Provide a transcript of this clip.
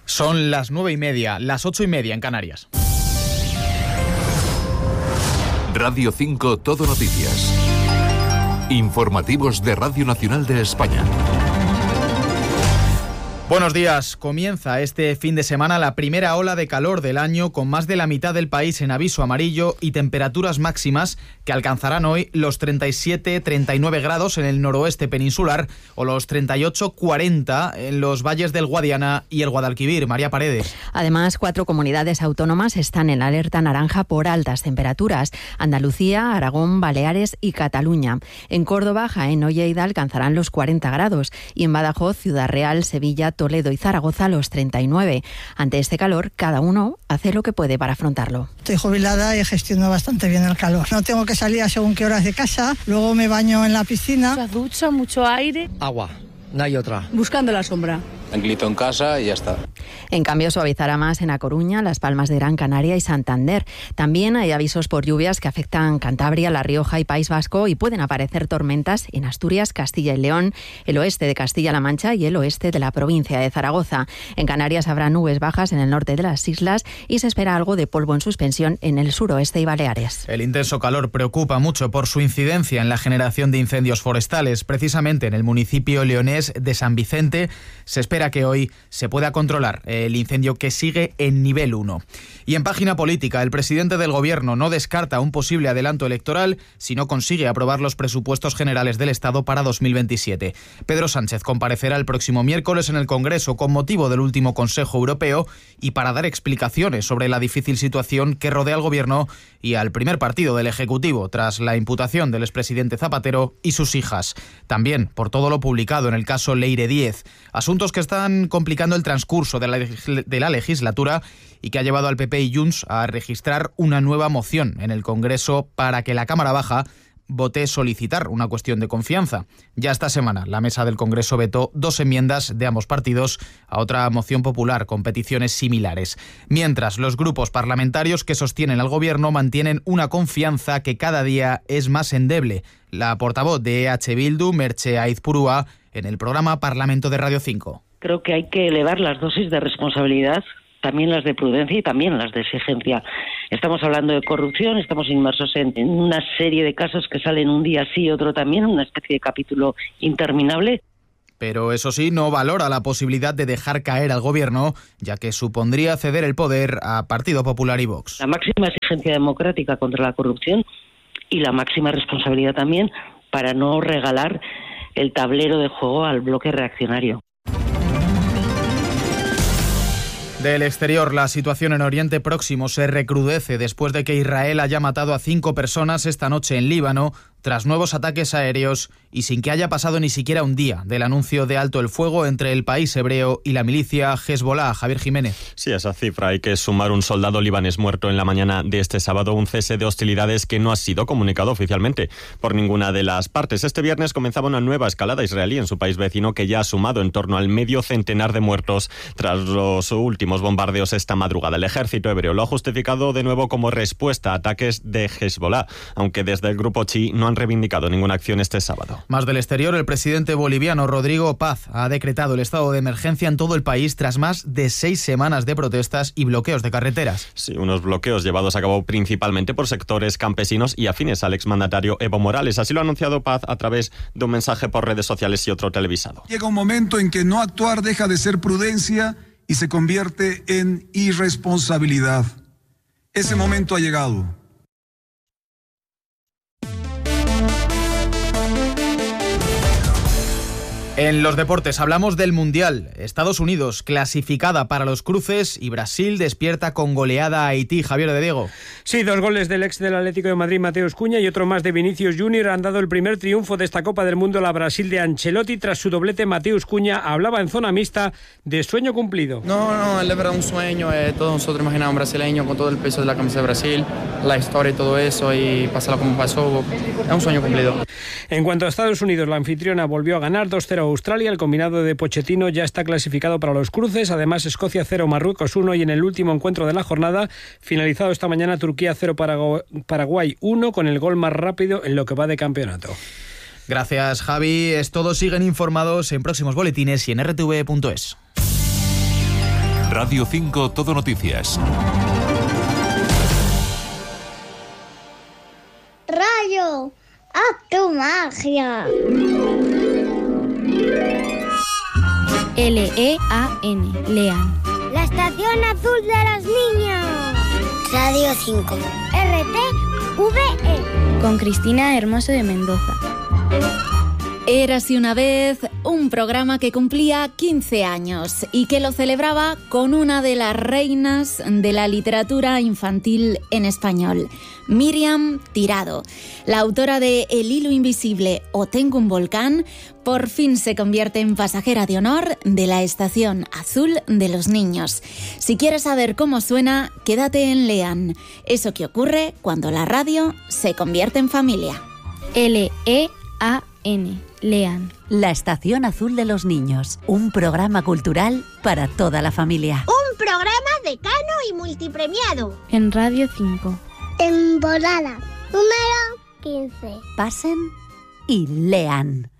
Son las 9:30, las 8:30 en Canarias. Radio 5 Todo Noticias. Informativos de Radio Nacional de España. Buenos días. Comienza este fin de semana la primera ola de calor del año, con más de la mitad del país en aviso amarillo y temperaturas máximas que alcanzarán hoy los 37-39 grados en el noroeste peninsular o los 38-40 en los valles del Guadiana y el Guadalquivir. María Paredes. Además, 4 comunidades autónomas están en alerta naranja por altas temperaturas: Andalucía, Aragón, Baleares y Cataluña. En Córdoba, Jaén o Lleida alcanzarán los 40 grados y en Badajoz, Ciudad Real, Sevilla, Toledo y Zaragoza los 39. Ante este calor, cada uno hace lo que puede para afrontarlo. Estoy jubilada y gestiono bastante bien el calor. No tengo que salir a según qué horas de casa, luego me baño en la piscina. Mucha ducha, mucho aire. Agua, no hay otra. Buscando la sombra. Tranquilito en casa y ya está. En cambio, suavizará más en A Coruña, Las Palmas de Gran Canaria y Santander. También hay avisos por lluvias que afectan Cantabria, La Rioja y País Vasco, y pueden aparecer tormentas en Asturias, Castilla y León, el oeste de Castilla-La Mancha y el oeste de la provincia de Zaragoza. En Canarias habrá nubes bajas en el norte de las islas y se espera algo de polvo en suspensión en el suroeste y Baleares. El intenso calor preocupa mucho por su incidencia en la generación de incendios forestales. Precisamente en el municipio leonés de San Vicente se espera que hoy se pueda controlar el incendio, que sigue en nivel 1. Y en página política, el presidente del Gobierno no descarta un posible adelanto electoral si no consigue aprobar los presupuestos generales del Estado para 2027. Pedro Sánchez comparecerá el próximo miércoles en el Congreso con motivo del último Consejo Europeo y para dar explicaciones sobre la difícil situación que rodea al Gobierno y al primer partido del Ejecutivo tras la imputación del expresidente Zapatero y sus hijas. También por todo lo publicado en el caso Leire Díez. Asuntos que están complicando el transcurso de la legislatura y que ha llevado al PP y Junts a registrar una nueva moción en el Congreso para que la Cámara Baja vote solicitar una cuestión de confianza. Ya esta semana la mesa del Congreso vetó 2 enmiendas de ambos partidos a otra moción popular con peticiones similares. Mientras, los grupos parlamentarios que sostienen al Gobierno mantienen una confianza que cada día es más endeble. La portavoz de EH Bildu, Merche Aizpurua, en el programa Parlamento de Radio 5. Creo que hay que elevar las dosis de responsabilidad, también las de prudencia y también las de exigencia. Estamos hablando de corrupción, estamos inmersos en una serie de casos que salen un día sí, otro también, una especie de capítulo interminable. Pero eso sí, no valora la posibilidad de dejar caer al Gobierno, ya que supondría ceder el poder a Partido Popular y Vox. La máxima exigencia democrática contra la corrupción y la máxima responsabilidad también para no regalar el tablero de juego al bloque reaccionario. Del exterior, la situación en Oriente Próximo se recrudece después de que Israel haya matado a 5 personas esta noche en Líbano tras nuevos ataques aéreos y sin que haya pasado ni siquiera un día del anuncio de alto el fuego entre el país hebreo y la milicia Hezbollah. Javier Jiménez. Sí, a esa cifra hay que sumar un soldado libanés muerto en la mañana de este sábado, un cese de hostilidades que no ha sido comunicado oficialmente por ninguna de las partes. Este viernes comenzaba una nueva escalada israelí en su país vecino, que ya ha sumado en torno al medio centenar de muertos tras los últimos bombardeos esta madrugada. El ejército hebreo lo ha justificado de nuevo como respuesta a ataques de Hezbollah, aunque desde el grupo chií no han reivindicado ninguna acción este sábado. Más del exterior, el presidente boliviano Rodrigo Paz ha decretado el estado de emergencia en todo el país tras más de 6 semanas de protestas y bloqueos de carreteras. Sí, unos bloqueos llevados a cabo principalmente por sectores campesinos y afines al exmandatario Evo Morales. Así lo ha anunciado Paz a través de un mensaje por redes sociales y otro televisado. Llega un momento en que no actuar deja de ser prudencia y se convierte en irresponsabilidad. Ese momento ha llegado. En los deportes hablamos del Mundial. Estados Unidos clasificada para los cruces y Brasil despierta con goleada a Haití. Javier de Diego. Sí, 2 goles del ex del Atlético de Madrid, Mateus Cunha, y otro más de Vinicius Junior han dado el primer triunfo de esta Copa del Mundo a la Brasil de Ancelotti. Tras su doblete, Mateus Cunha hablaba en zona mixta de sueño cumplido. No, es de verdad un sueño. Todos nosotros imaginamos un brasileño con todo el peso de la camisa de Brasil, la historia y todo eso, y pasarlo como pasó. Es un sueño cumplido. En cuanto a Estados Unidos, la anfitriona volvió a ganar 2-0 a Australia. El combinado de Pochettino ya está clasificado para los cruces. Además, Escocia 0, Marruecos 1, y en el último encuentro de la jornada, finalizado esta mañana, Turquía 0, Paraguay 1, con el gol más rápido en lo que va de campeonato. Gracias, Javi. Es todo. Siguen informados en próximos boletines y en rtv.es. Radio 5 Todo Noticias. Rayo, haz tu magia. L-E-A-N, Lean. La estación azul de los niños. Radio 5. RTV. Con Cristina Hermoso de Mendoza. Érase una vez un programa que cumplía 15 años y que lo celebraba con una de las reinas de la literatura infantil en español, Míriam Tirado. La autora de El hilo invisible o Tengo un volcán, por fin se convierte en pasajera de honor de la estación azul de los niños. Si quieres saber cómo suena, quédate en Lean. Eso que ocurre cuando la radio se convierte en familia. L-E-A-N, Lean. La Estación Azul de los Niños, un programa cultural para toda la familia. Un programa decano y multipremiado. En Radio 5. Temporada número 15. Pasen y lean.